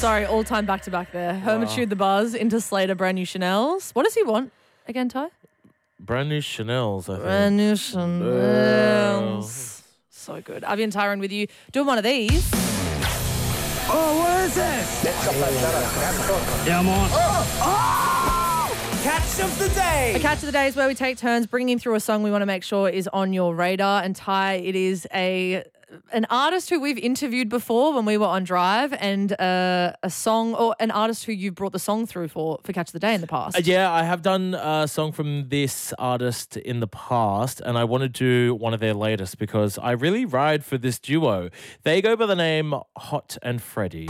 Sorry, all-time back-to-back there. Hermitude the Buzz into Slater, brand new Chanel's. What does he want again, Ty? Brand new Chanel's, I think. Brand new Chanel's. So good. Abby and Tyron with you. Doing one of these. Oh, what is this? Yeah, I'm on. Catch of the day. A catch of the day is where we take turns bringing through a song we want to make sure is on your radar. And Ty, it is an artist who we've interviewed before when we were on Drive, and a song or an artist who you've brought the song through for Catch of the Day in the past. Yeah, I have done a song from this artist in the past, and I want to do one of their latest because I really ride for this duo. They go by the name Hot and Freddie.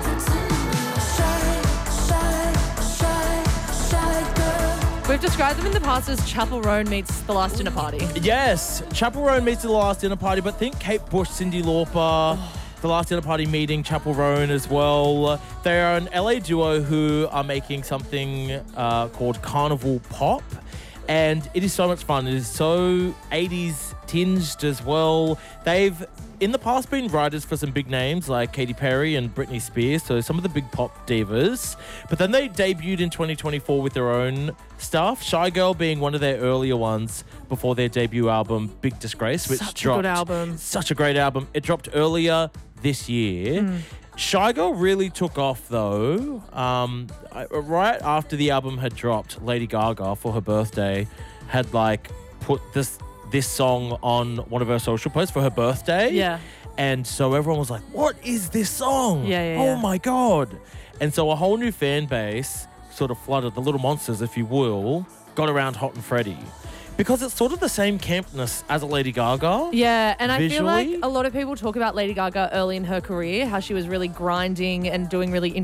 We've described them in the past as Chapel Roan meets The Last Dinner Party. Yes, Chapel Roan meets The Last Dinner Party, but think Kate Bush, Cyndi Lauper, The Last Dinner Party meeting Chapel Roan as well. They are an LA duo who are making something called Carnival Pop, and it is so much fun. It is so 80s tinged as well. They've in the past been writers for some big names like Katy Perry and Britney Spears, so some of the big pop divas. But then they debuted in 2024 with their own stuff, Shy Girl being one of their earlier ones before their debut album, Big Disgrace, which Such dropped. a good album. Such a great album. It dropped earlier this year. Shy Girl really took off though. Right after the album had dropped, Lady Gaga, for her birthday, had put this song on one of her social posts for her birthday. Yeah. And so everyone was like, what is this song? Yeah. Oh my God. And so a whole new fan base sort of flooded, the little monsters, if you will, got around Hot and Freddie. Because it's sort of the same campness as a Lady Gaga. Yeah, and I feel like Visually. a lot of people talk about Lady Gaga early in her career, how she was really grinding and doing really